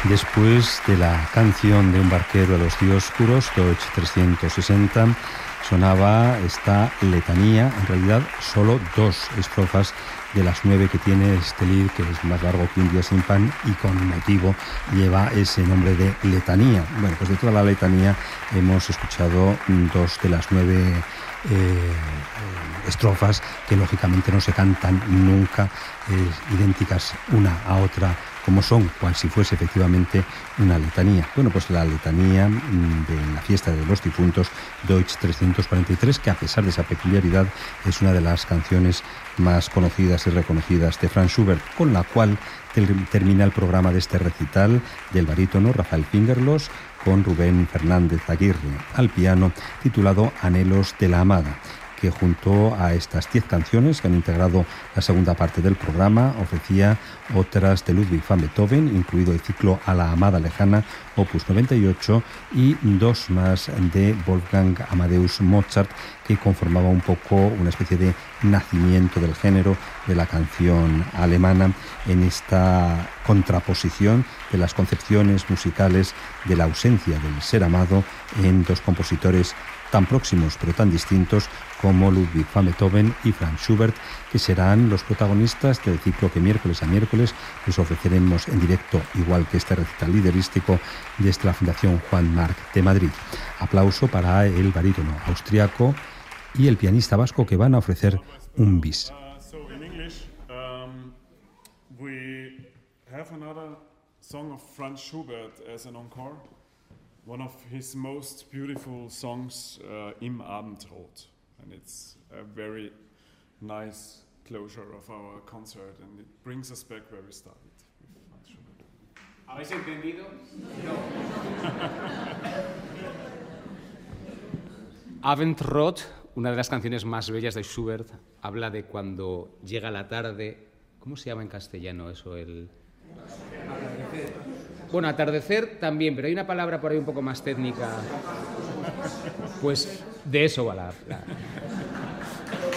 Después de la canción de un barquero a los Dioscuros, Deutsch 360, sonaba esta letanía, en realidad solo 2 estrofas de las 9 que tiene este lied, que es más largo que un día sin pan y con motivo lleva ese nombre de letanía. Bueno, pues de toda la letanía hemos escuchado 2 de las 9 estrofas que lógicamente no se cantan nunca idénticas una a otra, como son, cual si fuese efectivamente una letanía. Bueno, pues la letanía de la fiesta de los difuntos, Deutsch 343, que a pesar de esa peculiaridad es una de las canciones más conocidas y reconocidas de Franz Schubert, con la cual termina el programa de este recital del barítono Rafael Fingerlos con Rubén Fernández Aguirre al piano, titulado Anhelos de la Amada, que junto a estas 10 canciones que han integrado la segunda parte del programa ofrecía otras de Ludwig van Beethoven, incluido el ciclo A la Amada Lejana, opus 98, y 2 más de Wolfgang Amadeus Mozart, que conformaba un poco una especie de nacimiento del género de la canción alemana en esta contraposición de las concepciones musicales de la ausencia del ser amado en 2 compositores tan próximos pero tan distintos como Ludwig van Beethoven y Franz Schubert, que serán los protagonistas del ciclo que miércoles a miércoles les ofreceremos en directo, igual que este recital liderístico desde la Fundación Juan Marc de Madrid. Aplauso para el barítono austriaco y el pianista vasco, que van a ofrecer un bis. We have another song of Franz Schubert as an encore, one of his most beautiful songs, Im Abendrot, and it's a very nice closure of our concert, and it brings us back where we started with Franz Schubert. ¿Habéis entendido? No. Abendrot, una de las canciones más bellas de Schubert, habla de cuando llega la tarde. ¿Cómo se llama en castellano eso? El atardecer. Bueno, atardecer también, pero hay una palabra por ahí un poco más técnica. Pues de eso va la